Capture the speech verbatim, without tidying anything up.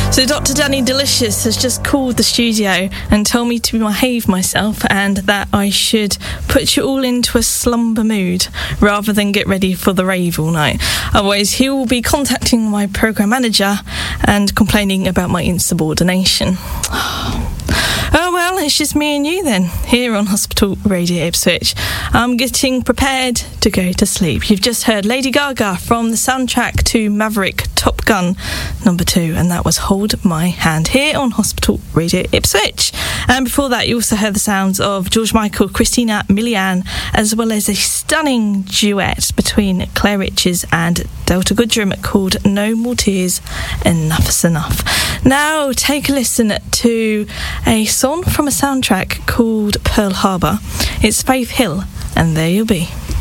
So Doctor Danny Delicious has just called the studio and told me to behave myself and that I should put you all into a slumber mood rather than get ready for the rave all night. Otherwise, he will be contacting my programme manager and complaining about my insubordination. Oh well, it's just me and you then, here on Hospital Radio Ipswich. I'm getting prepared to go to sleep. You've just heard Lady Gaga from the soundtrack to Maverick Top Gun number two, and that was Hold My Hand, here on Hospital Radio Ipswich. And before that, you also heard the sounds of George Michael, Christina Milian, as well as a stunning duet between Claire Riches and Delta Goodrum called No More Tears, Enough's Enough. Now, take a listen to a song from a soundtrack called Pearl Harbor. It's Faith Hill, and There You'll Be.